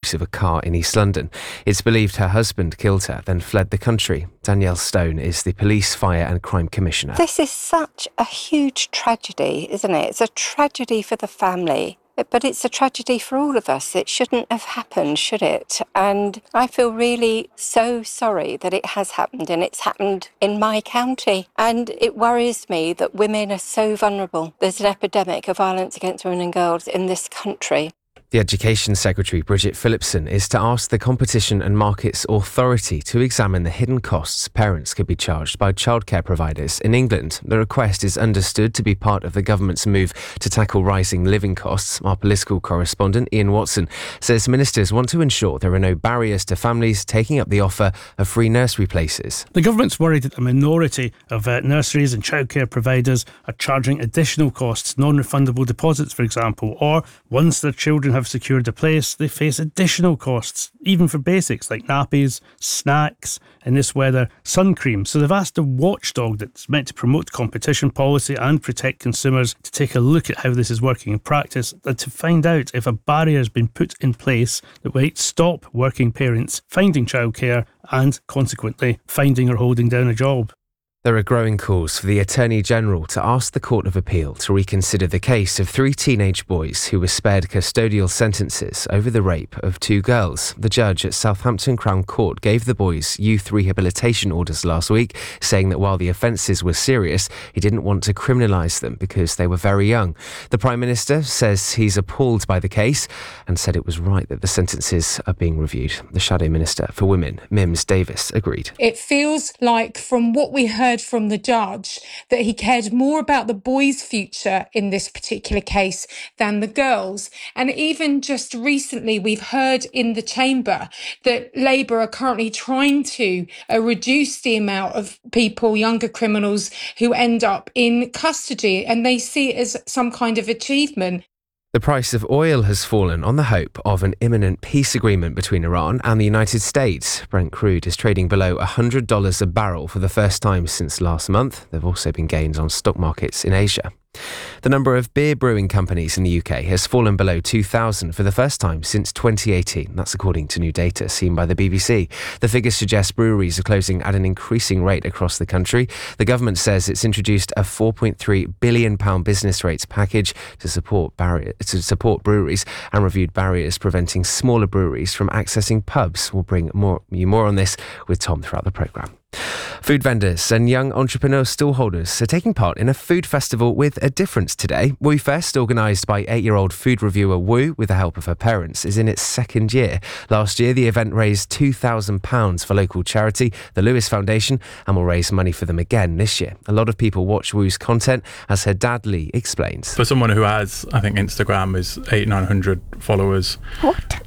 boot of a car in East London. It's believed her husband killed her, then fled the country. Danielle Stone is the Police, Fire and Crime Commissioner. This is such a huge tragedy, isn't it? It's a tragedy for the family. But it's a tragedy for all of us. It shouldn't have happened, should it? And I feel really so sorry that it has happened, and it's happened in my county. And it worries me that women are so vulnerable. There's an epidemic of violence against women and girls in this country. The Education Secretary, Bridget Phillipson, is to ask the Competition and Markets Authority to examine the hidden costs parents could be charged by childcare providers in England. The request is understood to be part of the government's move to tackle rising living costs. Our political correspondent, Ian Watson, says ministers want to ensure there are no barriers to families taking up the offer of free nursery places. The government's worried that a minority of nurseries and childcare providers are charging additional costs, non-refundable deposits, for example, or once their children have secured a place, they face additional costs, even for basics like nappies, snacks, in this weather, sun cream. So they've asked a watchdog that's meant to promote competition policy and protect consumers to take a look at how this is working in practice and to find out if a barrier has been put in place that might stop working parents finding childcare and, consequently, finding or holding down a job. There are growing calls for the Attorney General to ask the Court of Appeal to reconsider the case of 3 teenage boys who were spared custodial sentences over the rape of 2 girls. The judge at Southampton Crown Court gave the boys youth rehabilitation orders last week, saying that while the offences were serious, he didn't want to criminalise them because they were very young. The Prime Minister says he's appalled by the case and said it was right that the sentences are being reviewed. The Shadow Minister for Women, Mims Davis, agreed. It feels like, from what we heard from the judge, that he cared more about the boys' future in this particular case than the girls. And even just recently, we've heard in the chamber that Labour are currently trying to reduce the amount of people, younger criminals, who end up in custody, and they see it as some kind of achievement. The price of oil has fallen on the hope of an imminent peace agreement between Iran and the United States. Brent crude is trading below $100 a barrel for the first time since last month. There have also been gains on stock markets in Asia. The number of beer brewing companies in the UK has fallen below 2,000 for the first time since 2018. That's according to new data seen by the BBC. The figures suggest breweries are closing at an increasing rate across the country. The government says it's introduced a £4.3 billion business rates package to support breweries and reviewed barriers preventing smaller breweries from accessing pubs. We'll bring you more on this with Tom throughout the programme. Food vendors and young entrepreneur stallholders are taking part in a food festival with a difference today. Woo Fest, organised by 8-year-old food reviewer Woo with the help of her parents, is in its 2nd year. Last year, the event raised £2,000 for local charity, the Lewis Foundation, and will raise money for them again this year. A lot of people watch Woo's content, as her dad Lee explains. For someone who has, I think Instagram is 800-900 followers. What?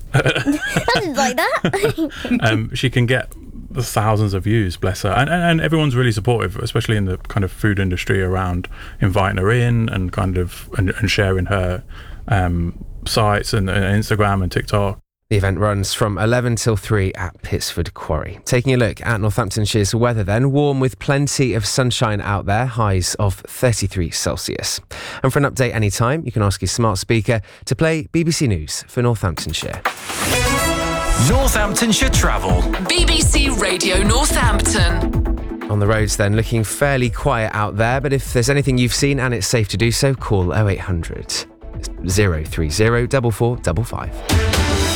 I didn't like that. She can get thousands of views, bless her, and everyone's really supportive, especially in the kind of food industry, around inviting her in and kind of and sharing her sites and Instagram and TikTok. The event runs from 11 till 3 at Pitsford Quarry. Taking a look at Northamptonshire's weather then, warm with plenty of sunshine out there, highs of 33 Celsius. And for an update anytime, you can ask your smart speaker to play BBC News for Northamptonshire. Northamptonshire Travel. BBC Radio Northampton. On the roads then, looking fairly quiet out there, but if there's anything you've seen and it's safe to do so, call 0800 030 4455.